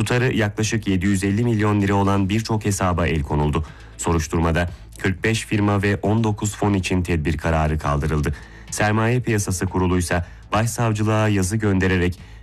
Tutarı yaklaşık 750 milyon lira olan birçok hesaba el konuldu. Soruşturmada 45 firma ve 19 fon için tedbir kararı kaldırıldı. Sermaye Piyasası Kurulu ise Başsavcılığa yazı göndererek